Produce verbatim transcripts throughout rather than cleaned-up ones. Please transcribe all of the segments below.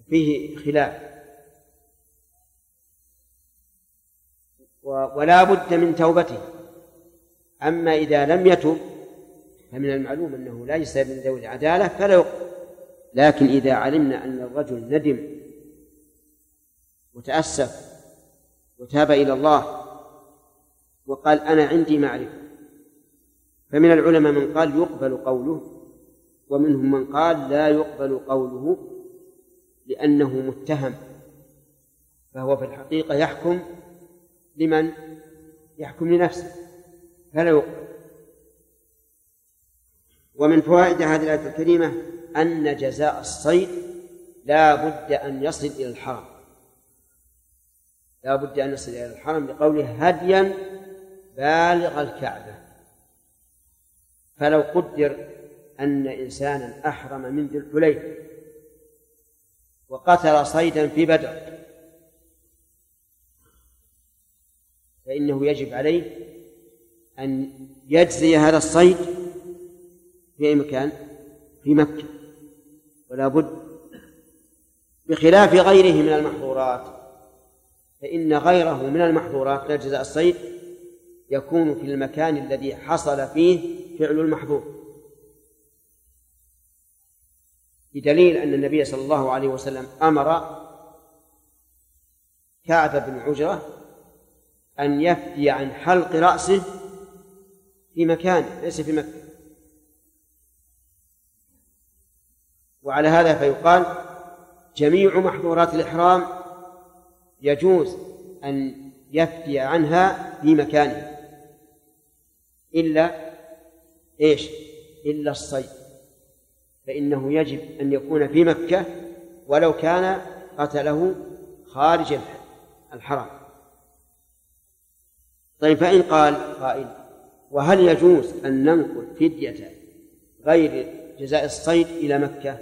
فيه خلاف، ولا بد من توبته. أما إذا لم يتب فمن المعلوم أنه لا يسلب من ذوي العدالة فلا يقبل. لكن إذا علمنا أن الرجل ندم وتأسف وتاب إلى الله وقال أنا عندي معرفة، فمن العلماء من قال يقبل قوله، ومنهم من قال لا يقبل قوله لأنه متهم، فهو في الحقيقة يحكم لمن؟ يحكم لنفسه فلا يقبل. ومن فوائد هذه الآية الكريمة أن جزاء الصيد لا بد أن يصل إلى الحرم، لا بد أن يصل إلى الحرم بقوله هديا بالغ الكعبة. فلو قدر أن إنسانا أحرم من ذي الحليفة وقتل صيدا في بدر فإنه يجب عليه أن يجزي هذا الصيد في أي مكان؟ في مكة، ولا بد، بخلاف غيره من المحظورات، فإن غيره من المحظورات لا جزاء الصيد يكون في المكان الذي حصل فيه فعل المحظور، بدليل أن النبي صلى الله عليه وسلم أمر كعب بن عجرة أن يفدي عن حلق رأسه في مكان ليس في مكة. وعلى هذا فيقال جميع محظورات الإحرام يجوز أن يفدي عنها في مكانه إلا إيش؟ إلا الصيد، فإنه يجب أن يكون في مكة ولو كان قتله خارج الحرم. طيب، فإن قال قائل وهل يجوز أن ننقل فدية غير جزاء الصيد إلى مكة؟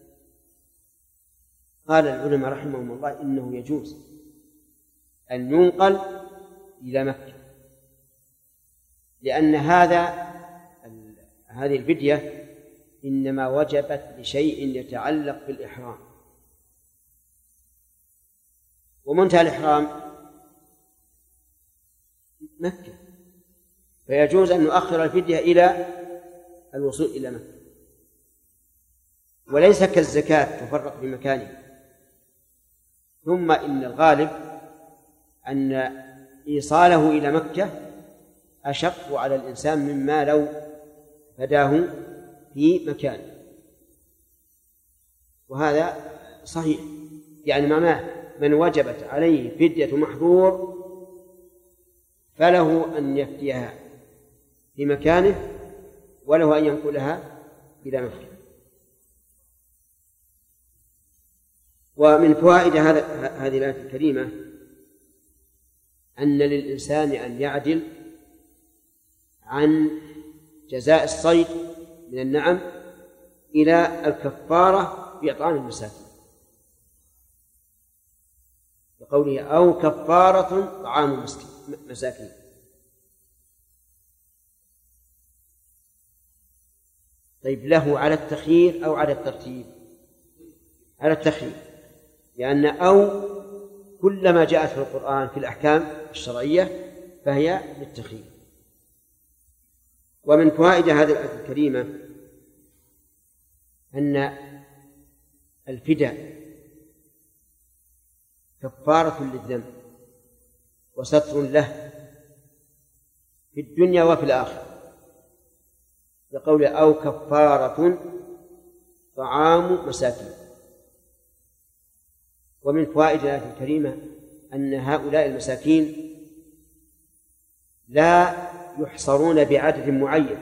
قال العلماء رحمهم الله إنه يجوز أن ينقل إلى مكة، لأن هذا هذه الفدية إنما وجبت لشيء يتعلق بالإحرام، ومنتهى الإحرام مكة، فيجوز أن نؤخر الفدية إلى الوصول إلى مكة، وليس كالزكاة تفرق بمكانها. ثم إن الغالب أن إيصاله إلى مكة أشق على الإنسان مما لو فداه في مكان، وهذا صحيح، يعني معناه من وجبت عليه فدية محظور فله أن يفديها في مكانه وله أن ينقلها إلى مكة. ومن فوائد هذه الآية الكريمة أن للإنسان أن يعدل عن جزاء الصيد من النعم إلى الكفارة بإطعام المساكين، بقوله أو كفارة طعام مساكين. طيب، له على التخيير أو على الترتيب؟ على التخيير، لأن أو كلما جاءت في القرآن في الأحكام الشرعية فهي للتخيير. ومن فوائد هذه الآية الكريمة أن الفداء كفارة للذنب وستر له في الدنيا وفي الآخرة، يقول أو كفارة طعام مساكين. ومن فوائد الآية الكريمة أن هؤلاء المساكين لا يحصرون بعدد معين،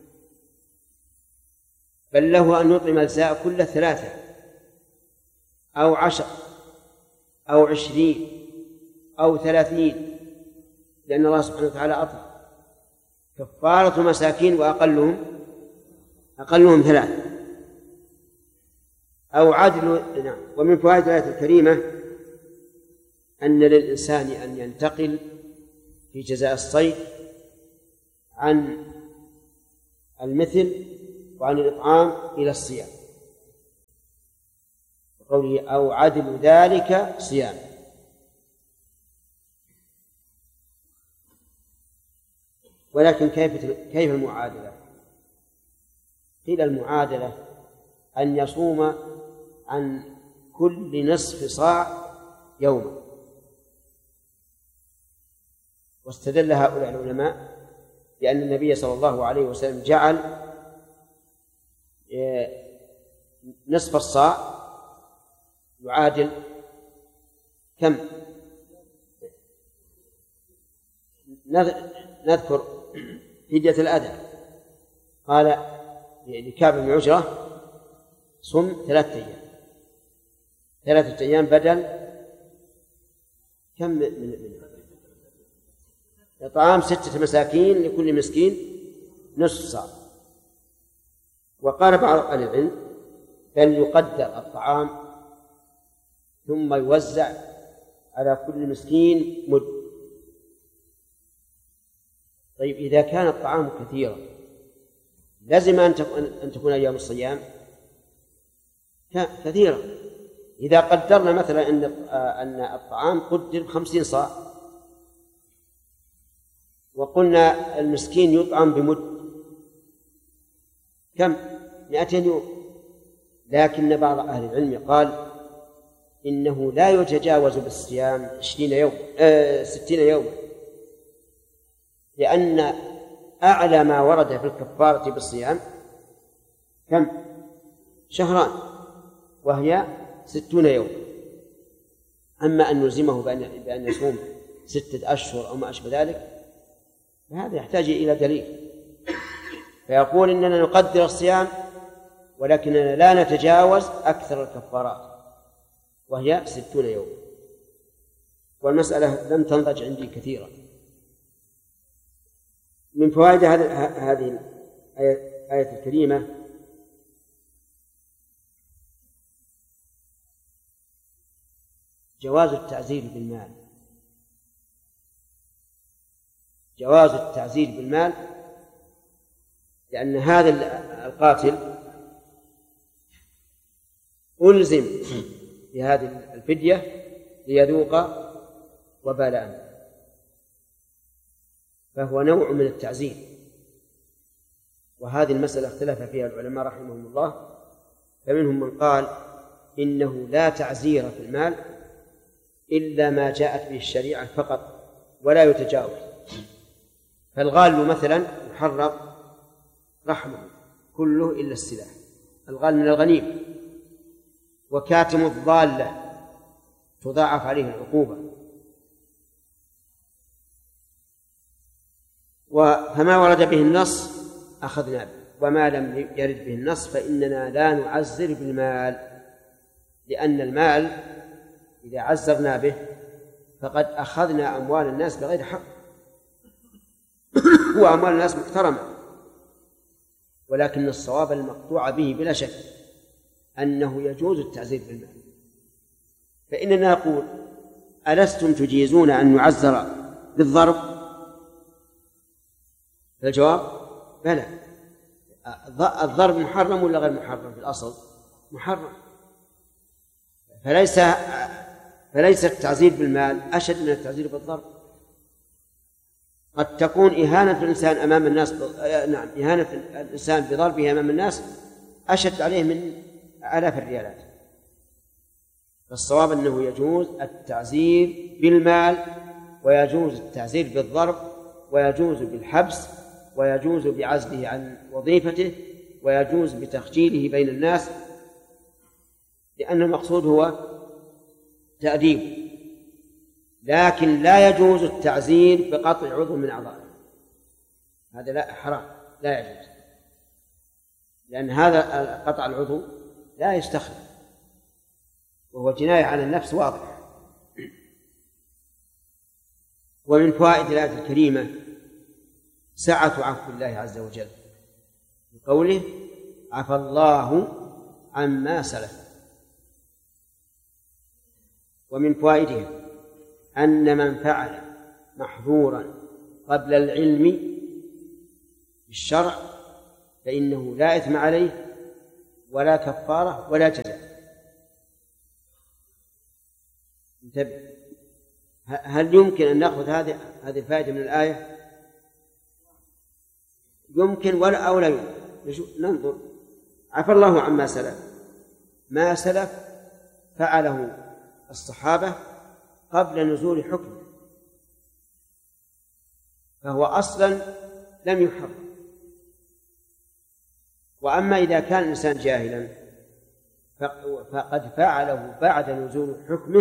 بل له أن يطعم الجزاء كل ثلاثة أو عشر أو عشرين أو ثلاثين، لأن الله سبحانه وتعالى أطلق كفارة مساكين وأقلهم أقلهم ثلاثة أو عدل. نعم. ومن فوائد الآية الكريمة أن للإنسان أن ينتقل في جزاء الصيد عن المثل وعن الإطعام إلى الصيام، قوله أو عدل ذلك صيام. ولكن كيف كيف المعادلة؟ قيل المعادلة أن يصوم عن كل نصف صاع يوما. واستدل هؤلاء العلماء بأن النبي صلى الله عليه وسلم جعل نصف الصاع يعادل كم؟ نذكر فدية الأذى. قال لكعب بن عجرة صم ثلاثة أيام، ثلاثة أيام بدل كم من إطعام ستة مساكين لكل مسكين نصف صاع. وقال بعض أهل العلم بل يقدر الطعام ثم يوزع على كل مسكين مد. طيب إذا كان الطعام كثيرا لازم أن تكون أيام الصيام كثيرة. إذا قدرنا مثلا أن أن الطعام قدر بخمسين صاع وقلنا المسكين يطعم بمد كم؟ مئتين يوم. لكن بعض أهل العلم قال إنه لا يتجاوز بالصيام عشرين يوم آه ستين يوما، لأن أعلى ما ورد في الكفارة بالصيام كم؟ شهران وهي ستون يوم. أما أن نلزمه بأن يصوم ستة أشهر أو ما أشبه ذلك فهذا يحتاج إلى دليل. فيقول إننا نقدر الصيام ولكننا لا نتجاوز أكثر الكفارات وهي ستون يوم. والمسألة لم تنضج عندي كثيرا. من فوائد هذه الآية الكريمة جواز التعزير بالمال، جواز التعزير بالمال، لأن هذا القاتل ألزم بهذه الفدية ليذوق وبال أمره، فهو نوع من التعزير. وهذه المسألة اختلف فيها العلماء رحمهم الله، فمنهم من قال إنه لا تعزير في المال إلا ما جاءت به الشريعة فقط ولا يتجاوز. فالغال مثلا محرم رحمه كله إلا السلاح، الغال من الغنيم. وكاتم الضالة تضاعف عليه العقوبة. فما ورد به النص أخذنا به، وما لم يرد به النص فإننا لا نعزر بالمال، لأن المال إذا عزرنا به فقد أخذنا أموال الناس بغير حق وأموال الناس محترمة. ولكن الصواب المقطوع به بلا شك أنه يجوز التعزير بالمال. فإننا نقول ألستم تجيزون أن يعزر بالضرب؟ فالجواب بلى. الضرب محرم ولا غير محرم؟ في الأصل محرم. فليس فليس التعزير بالمال أشد من التعزير بالضرب. قد تكون إهانة الإنسان أمام الناس ب... نعم إهانة الإنسان بضربه أمام الناس أشد عليه من آلاف الريالات. فالصواب أنه يجوز التعزير بالمال، ويجوز التعزير بالضرب، ويجوز بالحبس، ويجوز بعزله عن وظيفته، ويجوز بتخجيله بين الناس، لأن المقصود هو تأديب. لكن لا يجوز التعزير بقطع عضو من أعضائه، هذا لا حرام لا يجوز، لأن هذا قطع العضو لا يستخدم وهو جناية على النفس واضح. ومن فوائد الآية الكريمة سعة عفو الله عز وجل بقوله عفى الله عما سلف. ومن فوائدها أن من فعل محظورا قبل العلم بالشرع فإنه لا إثم عليه ولا كفارة ولا جزاء. انتبه، هل يمكن أن نأخذ هذه هذه الفائدة من الآية؟ يمكن ولا أو لا يمكن. ننظر. عفى الله عما سلف. ما سلف فعله الصحابة قبل نزول حكمه، فهو أصلا لم يحرم. وأما إذا كان الإنسان جاهلا فقد فعله بعد نزول حكمه